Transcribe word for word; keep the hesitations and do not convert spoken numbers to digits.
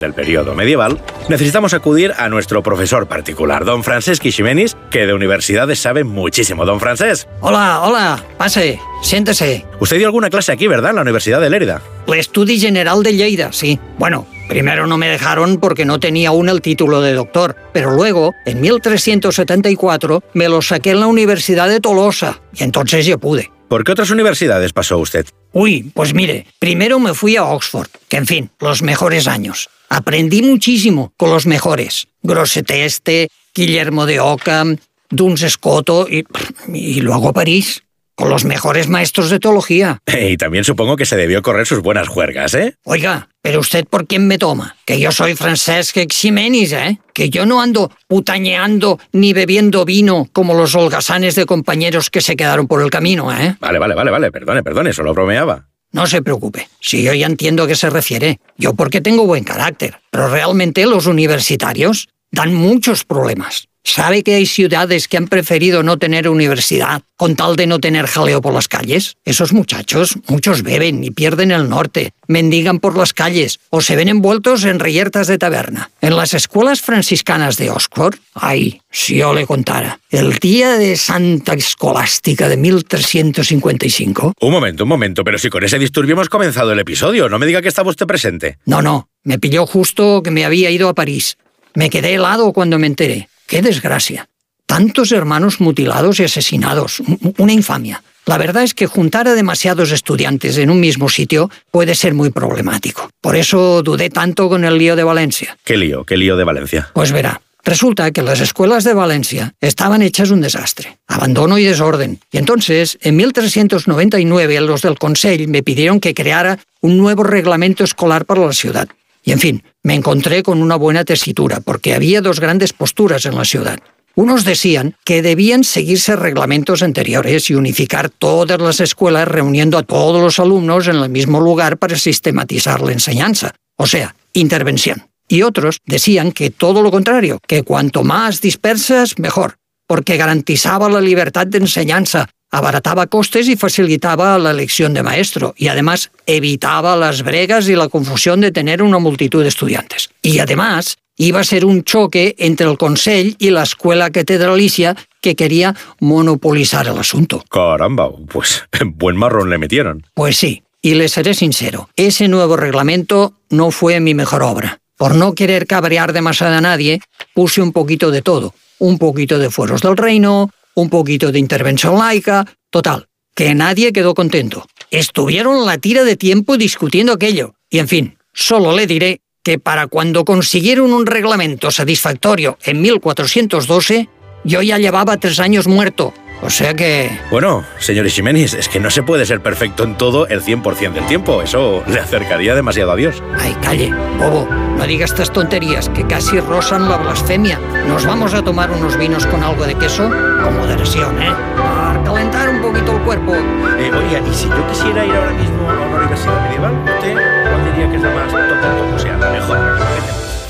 del periodo medieval, necesitamos acudir a nuestro profesor particular, don Francesc Eiximenis, que de universidades sabe muchísimo. Don Francesc. Hola, hola, pase, siéntese. Usted dio alguna clase aquí, ¿verdad?, en la Universidad de Lérida. L'Estudi General de Lleida, sí. Bueno, primero no me dejaron porque no tenía aún el título de doctor, pero luego, en mil trescientos setenta y cuatro, me lo saqué en la Universidad de Tolosa, y entonces ya pude. ¿Por qué otras universidades pasó usted? Uy, pues mire, primero me fui a Oxford, que en fin, los mejores años. Aprendí muchísimo con los mejores. Grosseteste, Guillermo de Ockham, Duns Scoto y, y luego a París, con los mejores maestros de teología. Y también supongo que se debió correr sus buenas juergas, ¿eh? Oiga, pero usted ¿por quién me toma? Que yo soy Francesc Eiximenis, ¿eh? Que yo no ando putañeando ni bebiendo vino como los holgazanes de compañeros que se quedaron por el camino, ¿eh? Vale, vale, vale, vale, perdone, perdone, solo bromeaba. No se preocupe, si yo ya entiendo a qué se refiere. Yo porque tengo buen carácter, pero realmente los universitarios dan muchos problemas. ¿Sabe que hay ciudades que han preferido no tener universidad con tal de no tener jaleo por las calles? Esos muchachos, muchos beben y pierden el norte, mendigan por las calles o se ven envueltos en reyertas de taberna. En las escuelas franciscanas de Oxford, ay, si yo le contara, el día de Santa Escolástica de mil trescientos cincuenta y cinco... Un momento, un momento, pero si con ese disturbio hemos comenzado el episodio, no me diga que estaba usted presente. No, no, me pilló justo que me había ido a París. Me quedé helado cuando me enteré. ¡Qué desgracia! Tantos hermanos mutilados y asesinados. Una infamia. La verdad es que juntar a demasiados estudiantes en un mismo sitio puede ser muy problemático. Por eso dudé tanto con el lío de Valencia. ¿Qué lío? ¿Qué lío de Valencia? Pues verá, resulta que las escuelas de Valencia estaban hechas un desastre. Abandono y desorden. Y entonces, en mil trescientos noventa y nueve, los del Consell me pidieron que creara un nuevo reglamento escolar para la ciudad. Y en fin, me encontré con una buena tesitura, porque había dos grandes posturas en la ciudad. Unos decían que debían seguirse reglamentos anteriores y unificar todas las escuelas reuniendo a todos los alumnos en el mismo lugar para sistematizar la enseñanza, o sea, intervención. Y otros decían que todo lo contrario, que cuanto más dispersas, mejor, porque garantizaba la libertad de enseñanza, abarataba costes y facilitaba la elección de maestro, y además evitaba las bregas y la confusión de tener una multitud de estudiantes. Y además iba a ser un choque entre el Consell y la escuela catedralicia que quería monopolizar el asunto. Caramba, pues buen marrón le metieron. Pues sí, y le seré sincero, ese nuevo reglamento no fue mi mejor obra. Por no querer cabrear demasiado a nadie, puse un poquito de todo. Un poquito de fueros del reino, un poquito de intervención laica, total, que nadie quedó contento. Estuvieron la tira de tiempo discutiendo aquello. Y en fin, solo le diré que para cuando consiguieron un reglamento satisfactorio en mil cuatrocientos doce, yo ya llevaba tres años muerto. O sea que... Bueno, señor Eiximenis, es que no se puede ser perfecto en todo el cien por ciento del tiempo. Eso le acercaría demasiado a Dios. Ay, calle, bobo, no diga estas tonterías que casi rozan la blasfemia. Nos vamos a tomar unos vinos con algo de queso con moderación, ¿eh? Para calentar un poquito el cuerpo. Eh, oiga, ¿y si yo quisiera ir ahora mismo a una universidad medieval? ¿Usted cuál diría que es la más tonta, o sea, la mejor?